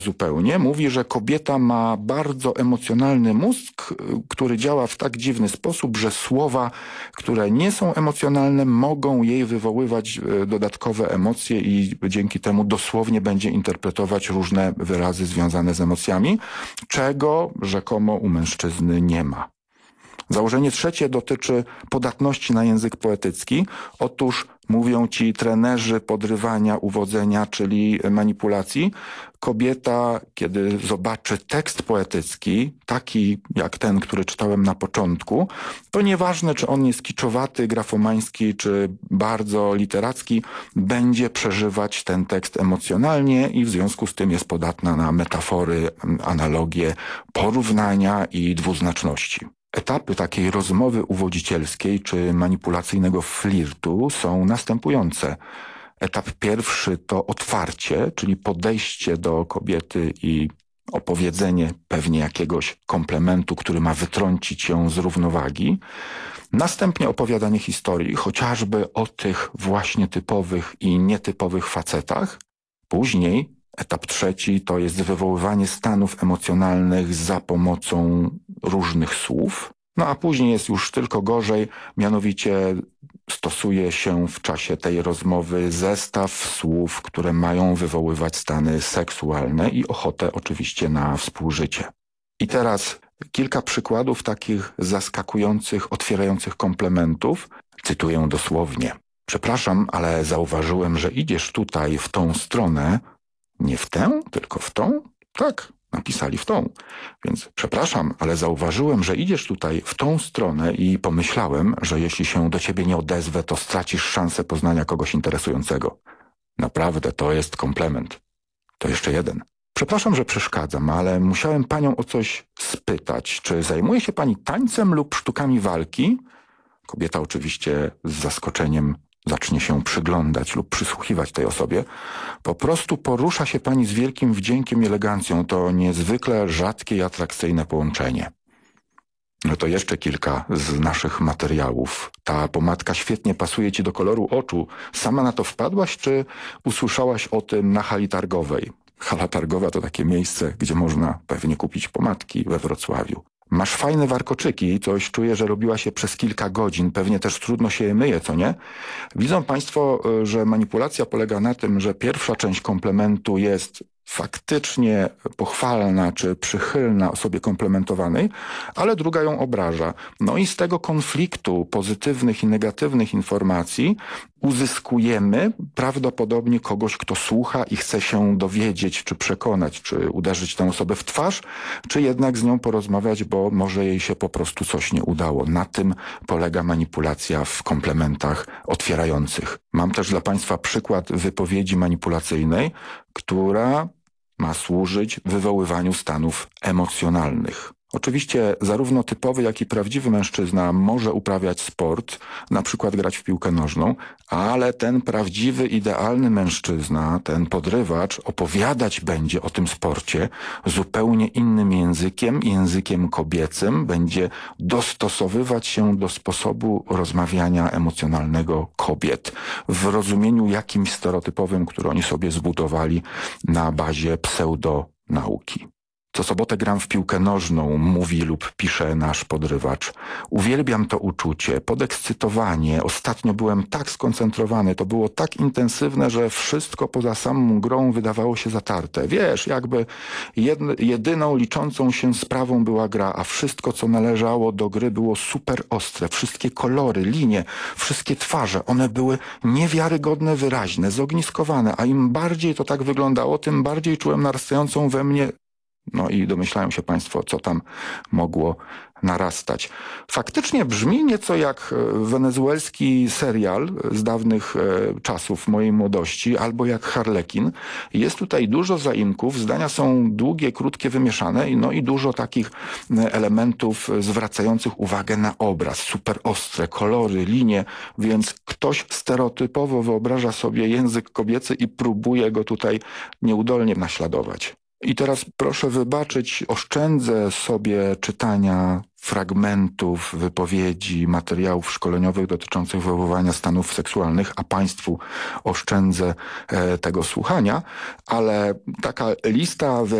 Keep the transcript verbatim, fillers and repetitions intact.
zupełnie. Mówi, że kobieta ma bardzo emocjonalny mózg, który działa w tak dziwny sposób, że słowa, które nie są emocjonalne, mogą jej wywoływać dodatkowe emocje i dzięki temu dosłownie będzie interpretować różne wyrazy związane z emocjami, czego rzekomo u mężczyzny nie ma. Założenie trzecie dotyczy podatności na język poetycki. Otóż mówią ci trenerzy podrywania, uwodzenia, czyli manipulacji. Kobieta, kiedy zobaczy tekst poetycki, taki jak ten, który czytałem na początku, to nieważne, czy on jest kiczowaty, grafomański, czy bardzo literacki, będzie przeżywać ten tekst emocjonalnie i w związku z tym jest podatna na metafory, analogie, porównania i dwuznaczności. Etapy takiej rozmowy uwodzicielskiej czy manipulacyjnego flirtu są następujące. Etap pierwszy to otwarcie, czyli podejście do kobiety i opowiedzenie pewnie jakiegoś komplementu, który ma wytrącić ją z równowagi. Następnie opowiadanie historii, chociażby o tych właśnie typowych i nietypowych facetach. Później etap trzeci to jest wywoływanie stanów emocjonalnych za pomocą różnych słów. No a później jest już tylko gorzej, mianowicie stosuje się w czasie tej rozmowy zestaw słów, które mają wywoływać stany seksualne i ochotę oczywiście na współżycie. I teraz kilka przykładów takich zaskakujących, otwierających komplementów. Cytuję dosłownie. Przepraszam, ale zauważyłem, że idziesz tutaj w tą stronę. Nie w tę, tylko w tą? Tak, napisali w tą. Więc przepraszam, ale zauważyłem, że idziesz tutaj w tą stronę i pomyślałem, że jeśli się do ciebie nie odezwę, to stracisz szansę poznania kogoś interesującego. Naprawdę, to jest komplement. To jeszcze jeden. Przepraszam, że przeszkadzam, ale musiałem panią o coś spytać. Czy zajmuje się pani tańcem lub sztukami walki? Kobieta oczywiście z zaskoczeniem zacznie się przyglądać lub przysłuchiwać tej osobie. Po prostu porusza się pani z wielkim wdziękiem i elegancją. To niezwykle rzadkie i atrakcyjne połączenie. No to jeszcze kilka z naszych materiałów. Ta pomadka świetnie pasuje ci do koloru oczu. Sama na to wpadłaś, czy usłyszałaś o tym na hali targowej? Hala targowa to takie miejsce, gdzie można pewnie kupić pomadki we Wrocławiu. Masz fajne warkoczyki, coś czuję, że robiła się przez kilka godzin, pewnie też trudno się je myje, co nie? Widzą państwo, że manipulacja polega na tym, że pierwsza część komplementu jest faktycznie pochwalna czy przychylna osobie komplementowanej, ale druga ją obraża. No i z tego konfliktu pozytywnych i negatywnych informacji uzyskujemy prawdopodobnie kogoś, kto słucha i chce się dowiedzieć, czy przekonać, czy uderzyć tę osobę w twarz, czy jednak z nią porozmawiać, bo może jej się po prostu coś nie udało. Na tym polega manipulacja w komplementach otwierających. Mam też dla państwa przykład wypowiedzi manipulacyjnej, która ma służyć wywoływaniu stanów emocjonalnych. Oczywiście zarówno typowy, jak i prawdziwy mężczyzna może uprawiać sport, na przykład grać w piłkę nożną, ale ten prawdziwy, idealny mężczyzna, ten podrywacz opowiadać będzie o tym sporcie zupełnie innym językiem, językiem kobiecym, będzie dostosowywać się do sposobu rozmawiania emocjonalnego kobiet w rozumieniu jakimś stereotypowym, który oni sobie zbudowali na bazie pseudonauki. Co sobotę gram w piłkę nożną, mówi lub pisze nasz podrywacz. Uwielbiam to uczucie, podekscytowanie. Ostatnio byłem tak skoncentrowany, to było tak intensywne, że wszystko poza samą grą wydawało się zatarte. Wiesz, jakby jedny, jedyną liczącą się sprawą była gra, a wszystko, co należało do gry, było super ostre. Wszystkie kolory, linie, wszystkie twarze, one były niewiarygodne, wyraźne, zogniskowane, a im bardziej to tak wyglądało, tym bardziej czułem narastającą we mnie. No i domyślają się państwo, co tam mogło narastać. Faktycznie brzmi nieco jak wenezuelski serial z dawnych e, czasów mojej młodości, albo jak Harlekin. Jest tutaj dużo zaimków, zdania są długie, krótkie, wymieszane, no i dużo takich elementów zwracających uwagę na obraz. Super ostre, kolory, linie, więc ktoś stereotypowo wyobraża sobie język kobiecy i próbuje go tutaj nieudolnie naśladować. I teraz proszę wybaczyć, oszczędzę sobie czytania fragmentów wypowiedzi, materiałów szkoleniowych dotyczących wywoływania stanów seksualnych, a Państwu oszczędzę e, tego słuchania, ale taka lista